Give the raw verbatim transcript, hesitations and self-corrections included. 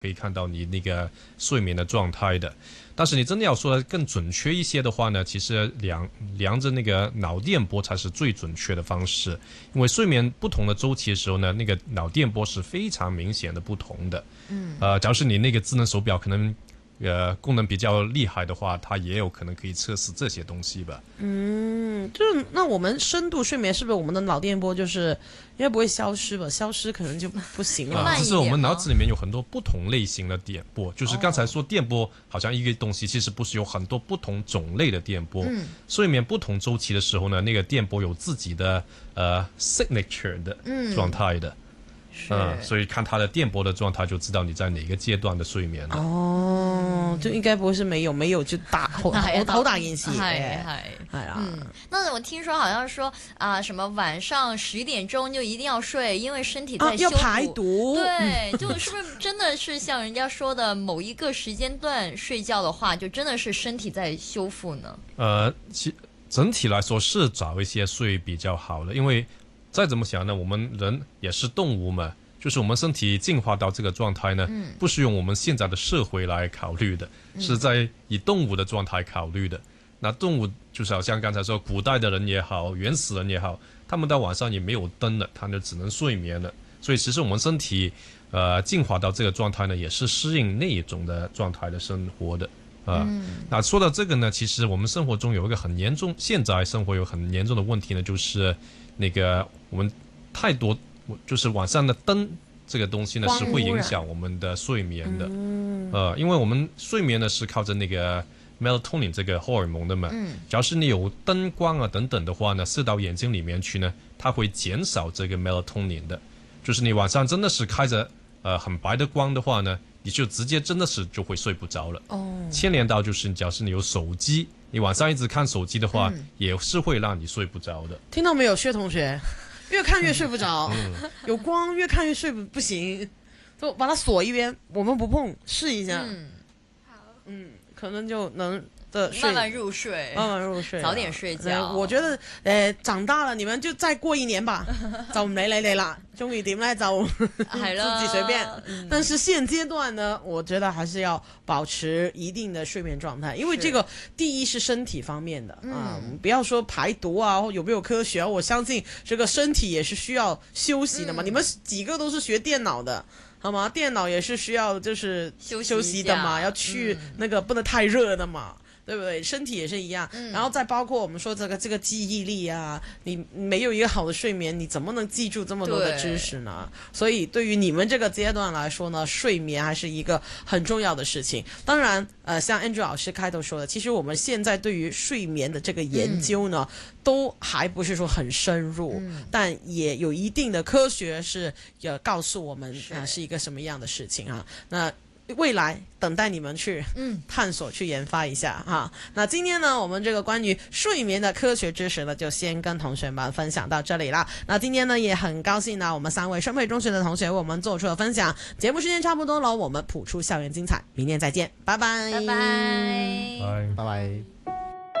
可以看到你那个睡眠的状态的。但是你真的要说的更准确一些的话呢，其实量量着那个脑电波才是最准确的方式，因为睡眠不同的周期的时候呢，那个脑电波是非常明显的不同的。嗯，呃，假如是你那个智能手表可能呃功能比较厉害的话，它也有可能可以测试这些东西吧。 嗯，就是那我们深度睡眠是不是我们的脑电波就是应该不会消失吧？消失可能就不行了。 啊，就是我们脑子里面有很多不同类型的电波，就是刚才说电波好像一个东西，其实不是有很多不同种类的电波。嗯，睡眠不同周期的时候呢，那个电波有自己的呃 signature 的状态的。嗯，所以看它的电波的状态就知道你在哪个阶段的睡眠了。 哦，就應該不是沒有，沒有就打好好好大件事。 係係係啊。 嗯，那我聽說好像說啊、呃，什麼晚上十點鐘就一定要睡，因為身體在修復、 啊、要排毒。 對，就是不是真的是像人家說的某一個時間段睡覺的話，就真的是身體在修復呢？ 呃，其整體來說是找一些睡比較好的，因為再怎麼想呢，我們人也是動物嘛，就是我們身體進化到這個狀態呢，嗯、不是用我們現在的社會來考慮的，嗯、是在以動物的狀態考慮的。那動物就是好像剛才說，古代的人也好，原始人也好，他們到晚上也沒有燈了，他們就只能睡眠了。所以其實我們身體呃進化到這個狀態呢，也是適應那一種的狀態的生活的。啊、嗯，那說到這個呢，其實我們生活中有一個很嚴重，現在生活有很嚴重的問題呢，就是那個我們太多，就是晚上的燈這個東西呢，是會影響我們的睡眠的。嗯，呃，因為我們睡眠呢是靠着那個 melatonin 這個荷爾蒙的嘛。嗯，只要是你有燈光啊等等的話呢，射到眼睛裡面去呢，它會減少這個 melatonin 的。就是你晚上真的是開着呃很白的光的話呢，你就直接真的是就會睡不着了。哦，牽連到就是假如你有手機，你晚上一直看手機的話，嗯、也是會讓你睡不着的。 聽到沒有，薛同學？越看越睡不着，嗯、有光越看越睡不不行，就把它鎖一邊，我們不碰，試一下。嗯，好，嗯，可能就能。 慢慢入睡， 慢慢入睡， 早點睡覺。 我覺得，誒、呃，長大了，你們就再過一年吧，就唔理你哋啦。中意點咧就自己隨便。嗯、但是現階段呢，我覺得還是要保持一定的睡眠狀態，因為這個第一是身體方面的啊、嗯，不要說排毒啊，有沒有科學啊？我相信這個身體也是需要休息的嘛。嗯、你們幾個都是學電腦的。好嗎？電腦也是需要就是休息的嘛，要去那個不能太熱的嘛。嗯，對不對？身體也是一樣，嗯、然後再包括我們說這個這個記憶力啊，你沒有一個好的睡眠，你怎麼能記住這麼多的知識呢？所以對於你們這個階段來說呢，睡眠還是一個很重要的事情。當然，呃，像 Andrew 老師開頭說的，其實我們現在對於睡眠的這個研究呢，嗯、都還不是說很深入，嗯、但也有一定的科學是要告訴我們啊、呃、是一個什麼樣的事情啊。那未來等待你們去探索、嗯、去研發一下哈。那今天呢，我們這個關於睡眠的科學知識呢，就先跟同學們分享到這裡啦。那今天呢，也很高興呢，我們三位深培中學的同學為我們做出了分享。節目時間差不多了，我們譜出校園精彩，明天再見，拜拜， 拜拜， 拜拜。